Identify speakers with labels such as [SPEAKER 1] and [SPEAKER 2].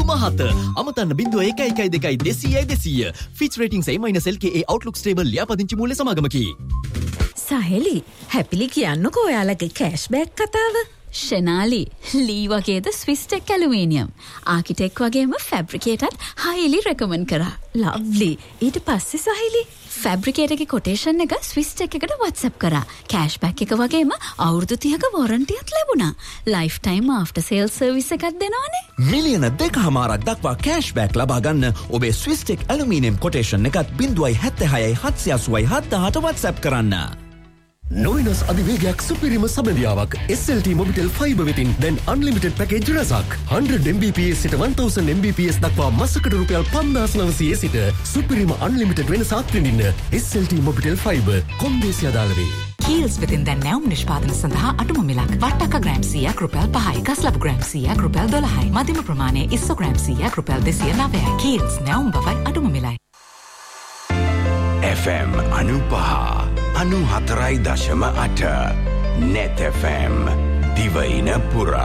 [SPEAKER 1] මහත අමතන්න 0112 Fitch Ratings A-LKA Outlook Stable ලියාපදිංචි මූල්‍ය සමාගමකි.
[SPEAKER 2] සහෙලි හැපිලි කියන්නකෝ ඔයාලගේ කෑෂ්බෑක් කතාව.
[SPEAKER 3] ෂෙනාලි ලී වගේද ස්විස්ටෙක් ඇලුමිනියම් ආකිටෙක් වගේම ෆැබ්‍රිකේටත් හයිලි රෙකමන්ඩ් කරා. ලව්ලි. ඊට පස්සේ සහෙලි ෆැබ්‍රිකේටගේ කොටේෂන් එක ස්විස්ටෙක් එකට WhatsApp කරා. කෑෂ්බැක් එක වගේම අවුරුදු 30ක වොරන්ටියක් ලැබුණා. Life time after sale service එකක් දෙනවනේ.
[SPEAKER 4] මිලියන 2.5ක් දක්වා කෑෂ්බැක් ලබා ගන්න ඔබේ ස්විස්ටෙක් ඇලුමිනියම් කොටේෂන් එකත් 0.76 780 718 WhatsApp කරන්න.
[SPEAKER 5] නොවිනස් අධිවේගයක් සුපිරිම සබඳියාවක් SLT මොබිටෙල් ෆයිබර් වෙතින් දැන් අන්ලිමිටඩ් පැකේජ් රසක් 100 Mbps සිට 1000 Mbps දක්වා මාසකට රුපියල් 5900 සිට සුපිරිම අන්ලිමිටඩ් වෙනසක් විඳින්න SLT මොබිටෙල් ෆයිබර් කොම්බේසිය දාලවේ.
[SPEAKER 6] කීල්ස් වෙතින් දැන් නැවුම් නිෂ්පාදන සඳහා අඩුම මිලක් වට්ටක්ක ග්‍රෑම් 100ක් රුපියල් 5යි කස්ලබ් ග්‍රෑම් 100ක් රුපියල් 12යි මධ්‍යම ප්‍රමාණයේ ඉස්සෝ ග්‍රෑම් 100ක් රුපියල් 209යි. කීල්ස් නැවුම් බවයි අඩුම මිලයි.
[SPEAKER 7] FM 95.4.8 Net FM දිවයින පුරා